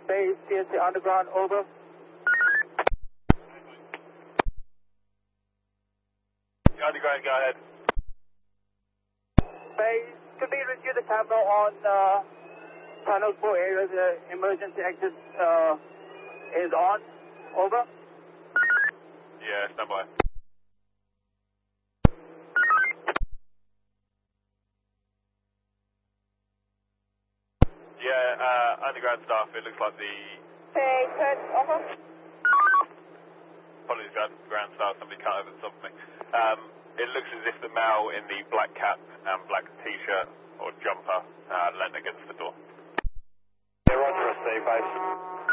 Base TSC Underground, over. Underground, go ahead. Base, could we review the camera on Tunnel 4 area? The emergency exit is on, over. Yeah, stand by. Yeah, underground staff, it looks like the... Base, turn, over. Apologies, ground staff, somebody cut over the top of me. It looks as if the male in the black cap and black t-shirt or jumper leant against the door. Yeah, roger, stay base.